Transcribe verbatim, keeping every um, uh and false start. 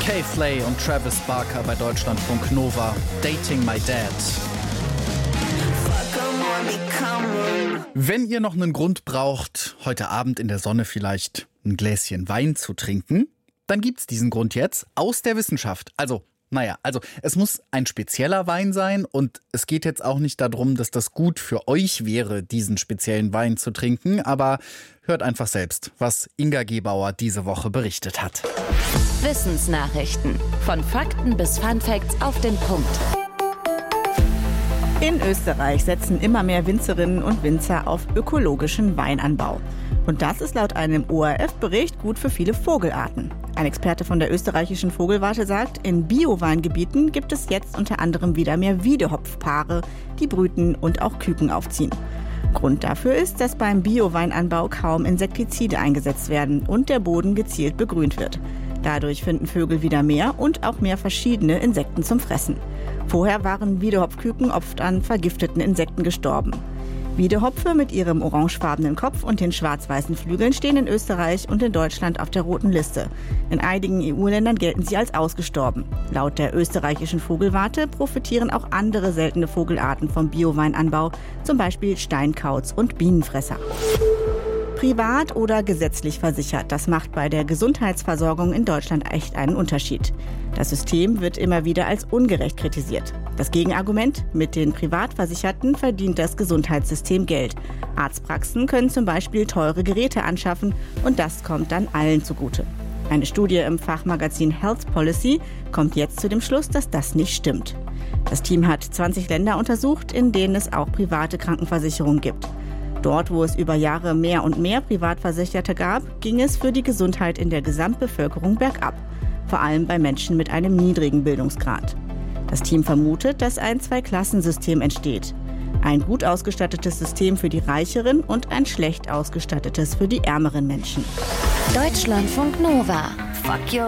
K-Flay und Travis Barker bei Deutschlandfunk Nova. Dating My Dad. Wenn ihr noch einen Grund braucht, heute Abend in der Sonne vielleicht ein Gläschen Wein zu trinken, dann gibt's diesen Grund jetzt aus der Wissenschaft. Also, naja, also es muss ein spezieller Wein sein und es geht jetzt auch nicht darum, dass das gut für euch wäre, diesen speziellen Wein zu trinken, aber hört einfach selbst, was Inga Gebauer diese Woche berichtet hat. Wissensnachrichten. Von Fakten bis Funfacts auf den Punkt. In Österreich setzen immer mehr Winzerinnen und Winzer auf ökologischen Weinanbau. Und das ist laut einem O R F-Bericht gut für viele Vogelarten. Ein Experte von der österreichischen Vogelwarte sagt, in Bio-Weingebieten gibt es jetzt unter anderem wieder mehr Wiedehopfpaare, die brüten und auch Küken aufziehen. Grund dafür ist, dass beim Bio-Weinanbau kaum Insektizide eingesetzt werden und der Boden gezielt begrünt wird. Dadurch finden Vögel wieder mehr und auch mehr verschiedene Insekten zum Fressen. Vorher waren Wiedehopfküken oft an vergifteten Insekten gestorben. Wiedehopfe mit ihrem orangefarbenen Kopf und den schwarz-weißen Flügeln stehen in Österreich und in Deutschland auf der roten Liste. In einigen E U-Ländern gelten sie als ausgestorben. Laut der österreichischen Vogelwarte profitieren auch andere seltene Vogelarten vom Bio-Weinanbau, zum Beispiel Steinkauz und Bienenfresser. Privat oder gesetzlich versichert, das macht bei der Gesundheitsversorgung in Deutschland echt einen Unterschied. Das System wird immer wieder als ungerecht kritisiert. Das Gegenargument: Mit den Privatversicherten verdient das Gesundheitssystem Geld. Arztpraxen können zum Beispiel teure Geräte anschaffen und das kommt dann allen zugute. Eine Studie im Fachmagazin Health Policy kommt jetzt zu dem Schluss, dass das nicht stimmt. Das Team hat zwanzig Länder untersucht, in denen es auch private Krankenversicherungen gibt. Dort, wo es über Jahre mehr und mehr Privatversicherte gab, ging es für die Gesundheit in der Gesamtbevölkerung bergab. Vor allem bei Menschen mit einem niedrigen Bildungsgrad. Das Team vermutet, dass ein Zwei-Klassen-System entsteht. Ein gut ausgestattetes System für die reicheren und ein schlecht ausgestattetes für die ärmeren Menschen. Deutschlandfunk Nova. Fuck your